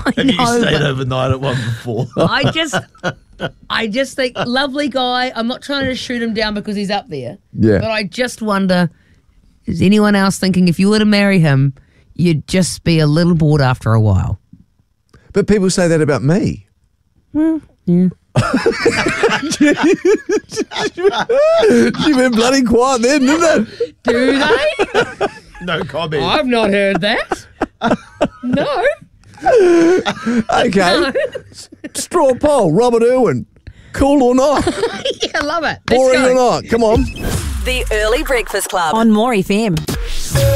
Have you stayed overnight at one before? I just think, lovely guy. I'm not trying to shoot him down because he's up there. Yeah. But I just wonder, is anyone else thinking if you were to marry him, you'd just be a little bored after a while? But people say that about me. Well, yeah. She went bloody quiet then, didn't it? Do they? No comment. I've not heard that. No. Okay. No. Straw poll, Robert Irwin. Cool or not? Yeah, I love it. Let's Boring go. or not? Come on. The Early Breakfast Club. On More FM.